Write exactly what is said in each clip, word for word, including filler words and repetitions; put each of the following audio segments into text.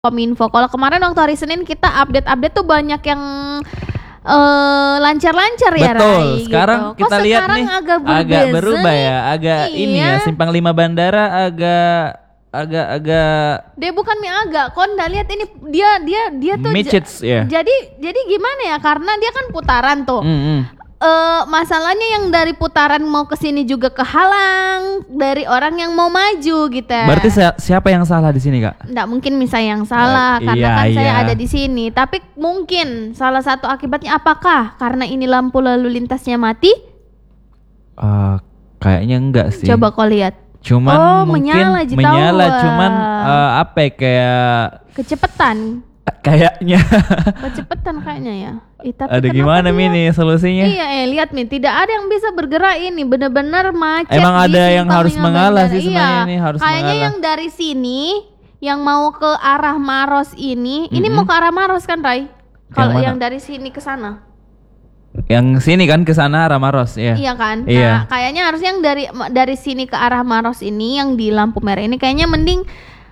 Kominfo. Kalau kemarin waktu hari Senin kita update-update tuh banyak yang uh, lancar-lancar ya, Betul. Rai. Sekarang gitu. kita Kok lihat sekarang nih agak, agak berubah ya, agak iya. ini ya, simpang lima bandara agak agak-agak. Dia bukan mie agak, kau nggak lihat ini dia dia dia tuh. Micets, j- ya. Jadi jadi gimana ya? Karena dia kan putaran tuh. Mm-hmm. Uh, masalahnya yang dari putaran mau ke sini juga kehalang dari orang yang mau maju gitu. Berarti si- siapa yang salah di sini, Kak? Nggak mungkin misalnya yang salah uh, karena iya, kan iya. saya ada di sini. Tapi mungkin salah satu akibatnya apakah karena ini lampu lalu lintasnya mati? Uh, kayaknya enggak sih. Coba kau lihat. Cuman oh, mungkin menyala, menyala, cuman uh, apa ya, kayak kecepetan. Kayaknya. Kecepetan kayaknya ya. Eh, tapi ada gimana dia? Mini solusinya? Iya, eh, lihat nih, tidak ada yang bisa bergerak ini, benar-benar macet. Emang di ada yang simpang harus lima mengalah bandara. sih sebenarnya iya. ini harus Kayaknya mengalah. yang dari sini yang mau ke arah Maros ini, mm-hmm. ini mau ke arah Maros kan, Rai? Kalau yang, yang dari sini ke sana. Yang sini kan ke sana arah Maros ya. Iya kan? Iya. Nah, kayaknya harusnya yang dari dari sini ke arah Maros ini yang di lampu merah ini kayaknya mending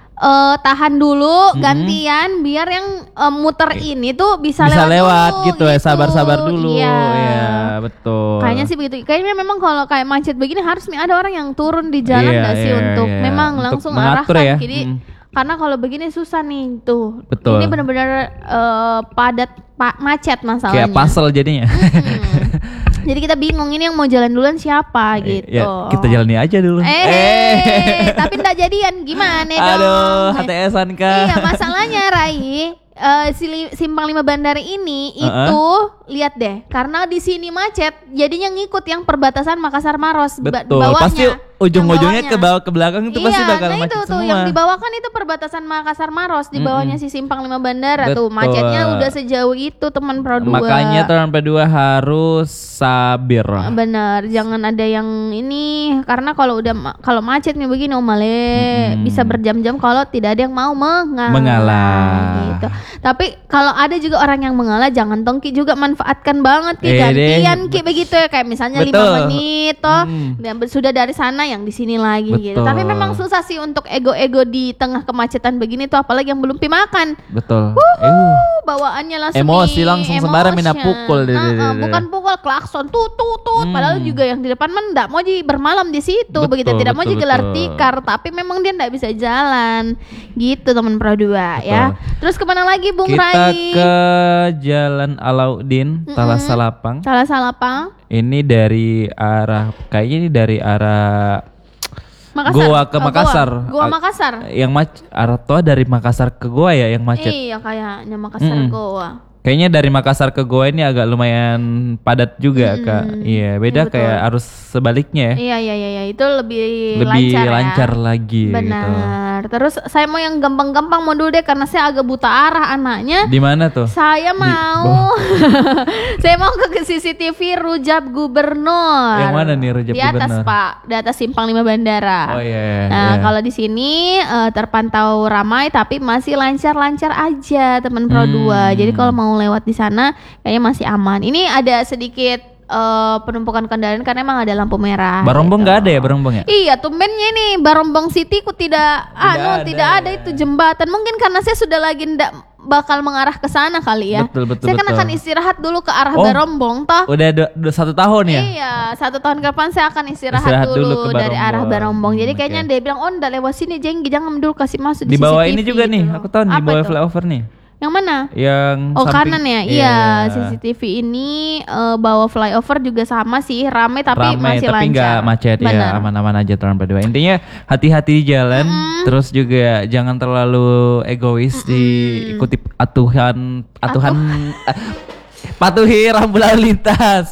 Uh, tahan dulu hmm. gantian biar yang uh, muter ini tuh bisa, bisa lewat, lewat dulu, gitu, gitu ya, sabar-sabar dulu. Iya, ya, betul. Kayaknya sih begitu. Kayaknya memang kalau kayak macet begini harus nih ada orang yang turun di jalan iya, nggak sih iya, untuk iya. memang untuk langsung mengatur arahkan ya. jadi hmm. karena kalau begini susah nih tuh. Betul. Ini benar-benar uh, padat pa- macet masalahnya. Kayak puzzle jadinya. Hmm. Jadi kita bingung ini yang mau jalan duluan siapa gitu. Ya, kita jalani aja dulu. Eh, eh. tapi nggak jadian gimana dong? Aduh, H T S-an Kak. Iya, masalahnya Rai, uh, si simpang lima bandara ini uh-uh. itu lihat deh, karena di sini macet, jadinya ngikut yang perbatasan Makassar Maros. Betul. Bawahnya, pasti ujung-ujungnya ke bawah ke belakang itu iya, pasti bakal nah macet itu semua. tuh yang di bawah kan itu perbatasan Makassar Maros, di bawahnya mm-hmm. si simpang lima bandara. Betul. Tuh macetnya udah sejauh itu teman Pro dua. Makanya teman Pro dua harus sabir. Benar, jangan ada yang ini karena kalau udah ma- kalau macetnya begini oh male mm-hmm. bisa berjam-jam kalau tidak ada yang mau mengalah. Mengalah. Gitu. Tapi kalau ada juga orang yang mengalah jangan tongki juga manfaatkan banget Ki, eh gantian Ki begitu ya kayak misalnya betul. lima menit toh hmm. dan sudah dari sana yang di sini lagi betul. gitu. Tapi memang susah sih untuk ego-ego di tengah kemacetan begini tuh apalagi yang belum pi makan. Betul. Wuhu, bawaannya langsung emosi nih, langsung sembarang mina pukul deh, nah, deh, deh. bukan pukul klakson tut tut tut hmm. padahal juga yang di depan mendak mau ji bermalam di situ betul, begitu tidak betul, mau ji gelar betul. tikar tapi memang dia tidak bisa jalan gitu teman Pro dua ya. Terus kemana lagi Bung kita Rai? Kita ke Jalan Alauddin, mm-hmm. Talas Salapang. Talas Salapang. Ini dari arah, kayaknya ini dari arah Makassar. Goa ke oh, Makassar. Goa, Goa Makassar. Yang mac- arah toh dari Makassar ke Goa ya yang macet. Iya kayaknya Makassar mm-hmm. Goa. Kayaknya dari Makassar ke Goa ini agak lumayan padat juga hmm, Kak. Iya, beda ya, kayak arus sebaliknya ya. Iya iya iya, iya. Itu lebih, lebih lancar, lancar ya. lagi. Benar. Gitu. Terus saya mau yang gampang-gampang mau dulu deh karena saya agak buta arah anaknya. Di mana tuh? Saya mau saya mau ke C C T V Rujab Gubernur. Yang mana nih Rujab Gubernur? Di atas Gubernur? Pak, di atas Simpang lima Bandara. Oh iya. Yeah, nah, yeah. kalau di sini uh, terpantau ramai tapi masih lancar-lancar aja teman Pro dua. Hmm. Jadi kalau mau lewat di sana kayaknya masih aman. Ini ada sedikit uh, penumpukan kendaraan karena emang ada lampu merah. Barombong nggak gitu. ada ya Barombong ya? Iya, tumbennya nih Barombong City ku tidak, tidak anu ada. tidak ada itu jembatan. Mungkin karena saya sudah lagi ndak bakal mengarah ke sana kali ya. Betul betul. Saya kan betul. akan istirahat dulu ke arah oh, Barombong toh. Udah, udah, udah satu tahun ya? Iya, satu tahun ke depan saya akan istirahat, istirahat dulu, dulu dari arah Barombong. Jadi okay. kayaknya dia bilang, "Oh, ndak lewat sini, Jenggi, jangan dulu kasih masuk di, di bawah C C T V." Ini juga gitu. nih, aku tahu nih, di bawah itu? flyover nih. Yang mana? Yang oh samping, kanan ya, iya. iya C C T V ini uh, bawa flyover juga sama sih, ramai tapi ramai, masih tapi lancar. nggak macet. Bener. Ya, aman-aman aja teman berdua. Intinya hati-hati di jalan, mm-hmm. terus juga jangan terlalu egois, mm-hmm. diikuti atuhan, atuhan, Atuh. patuhi rambu lalu lintas.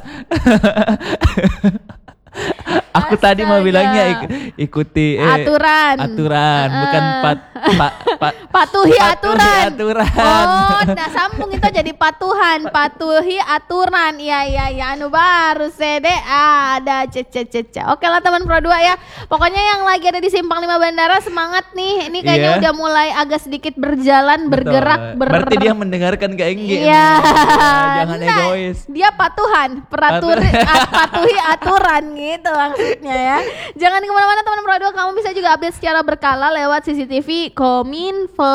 Aku Astaga. tadi mau bilangnya ik- ikuti eh, aturan, aturan, uh, bukan pat, pa, pa, patuhi, patuhi aturan. aturan. Oh, nah sambung itu jadi patuhan, patuhi aturan. Iya iya iya, anu baru sede ada cece cece. Oke lah teman Pro dua ya. Pokoknya yang lagi ada di Simpang lima Bandara semangat nih. Ini kayaknya yeah. udah mulai agak sedikit berjalan, Betul. bergerak. Ber... Berarti dia mendengarkan kayak Enggi. Iya. Jangan nah, egois. Dia patuhan, peratur, at, patuhi aturan gitu maksudnya ya. Jangan kemana-mana teman Pro dua, kamu bisa juga update secara berkala lewat C C T V Kominfo.